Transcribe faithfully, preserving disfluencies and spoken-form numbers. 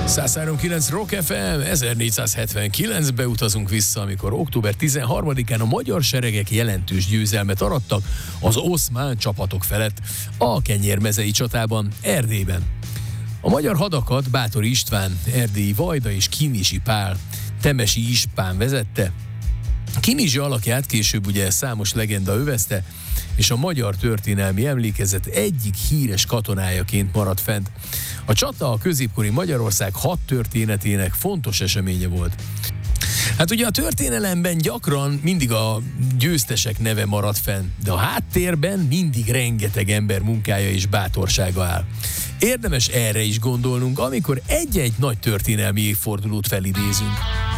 száz három kilenc Rock ef em, ezernégyszázhetvenkilencbe utazunk vissza, amikor október tizenharmadikán a magyar seregek jelentős győzelmet arattak az oszmán csapatok felett a kenyérmezei csatában, Erdélyben. A magyar hadakat Báthori István, erdélyi Vajda és Kinizsi Pál, temesi Ispán vezette. Kinizsi alakját később ugye számos legenda övezte, és a magyar történelmi emlékezet egyik híres katonájaként maradt fent. A csata a középkori Magyarország hat történetének fontos eseménye volt. Hát ugye a történelemben gyakran mindig a győztesek neve marad fenn, de a háttérben mindig rengeteg ember munkája és bátorsága áll. Érdemes erre is gondolnunk, amikor egy-egy nagy történelmi évfordulót felidézünk.